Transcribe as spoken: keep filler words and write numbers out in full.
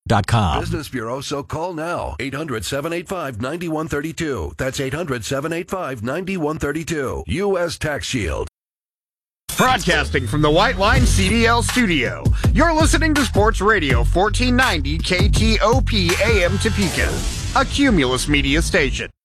dot com. Business Bureau, so call now. eight hundred, seven eight five, nine one three two. That's eight hundred, seven eight five, nine one three two. U S Tax Shield. Broadcasting from the White Line C D L studio, you're listening to Sports Radio fourteen ninety K T O P A M Topeka, a Cumulus media station.